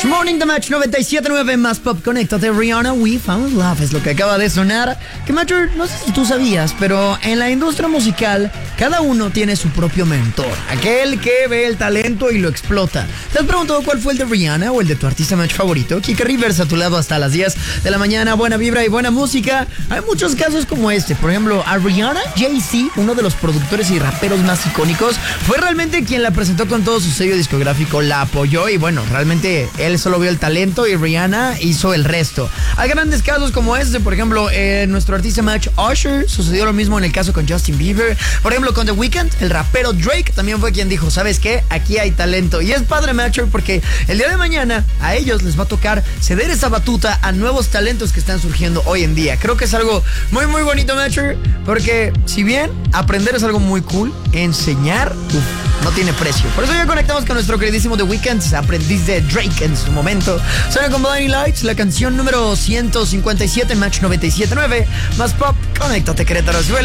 Morning the Match 97.9 más pop. Conéctate, Rihanna, We Found Love es lo que acaba de sonar. Que Matcher, no sé si tú sabías, pero en la industria musical cada uno tiene su propio mentor, aquel que ve el talento y lo explota. ¿Te has preguntado cuál fue el de Rihanna o el de tu artista Match favorito? Kike Rivers a tu lado hasta las 10 de la mañana, buena vibra y buena música. Hay muchos casos como este, por ejemplo, a Rihanna, Jay-Z, uno de los productores y raperos más icónicos, fue realmente quien la presentó con todo su sello discográfico, la apoyó y bueno, realmente él solo vio el talento y Rihanna hizo el resto. Hay grandes casos como este, por ejemplo, nuestro artista Match Usher, sucedió lo mismo en el caso con Justin Bieber. Por ejemplo, con The Weeknd, el rapero Drake también fue quien dijo, ¿sabes qué? Aquí hay talento. Y es padre, Matcher, porque el día de mañana a ellos les va a tocar ceder esa batuta a nuevos talentos que están surgiendo hoy en día. Creo que es algo muy, muy bonito, Matcher, porque si bien aprender es algo muy cool, enseñar, no tiene precio. Por eso ya conectamos con nuestro queridísimo The Weeknd, aprendiz de Drake en su momento. Suena con Blinding Lights, la canción número 157 en Match 97.9. Más pop, conéctate, Querétaro.